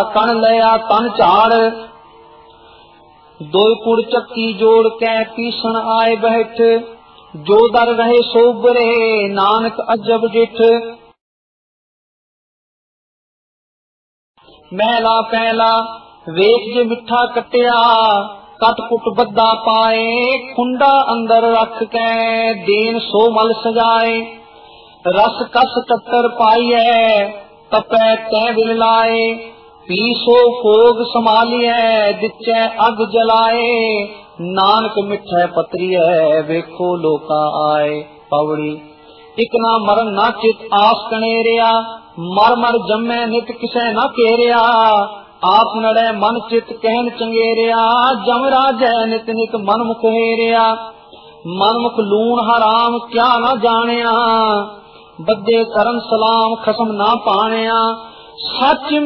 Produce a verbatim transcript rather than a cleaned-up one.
कण लया तन झाड़। दो कुड़ चक्की जोड़ कै पीसन आए बैठ, जो दर रहे सोबरे नानक अजब डिठ। महला पहला वेख जे मिठा कटिया, कट कुट बद्दा पाए, खुंडा अंदर रख कै देन सो मल सजाए। रस कस टट्टर पाइए तपै तै बिल लाए, पीसो भोग संभालिए दिचे अग जलाए। नानक मिठै पतरिए वेखो लोका आए। पवड़ी इक ना मरन ना चित आस कनेरिया, मर मर जम्मै नित किसै न केरिया। आप नड़े मन चित कहन चंगेरिया, जम राजै नित नित मन मुख हेरिया। मन मुख लूण हराम क्या न जानिया, बद्दे करन सलाम खसम ना पानिया। सच